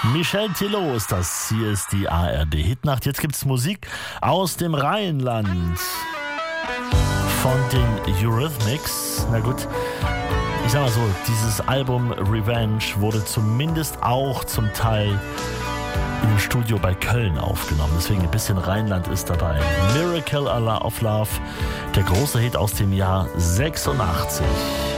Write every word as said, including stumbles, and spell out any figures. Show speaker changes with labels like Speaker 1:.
Speaker 1: Michel Thilo ist das. Hier ist die A R D-Hitnacht. Jetzt gibt's Musik aus dem Rheinland. Von den Eurythmics. Na gut, ich sag mal so, dieses Album Revenge wurde zumindest auch zum Teil im Studio bei Köln aufgenommen. Deswegen ein bisschen Rheinland ist dabei. Miracle of Love, der große Hit aus dem Jahr sechsundachtzig.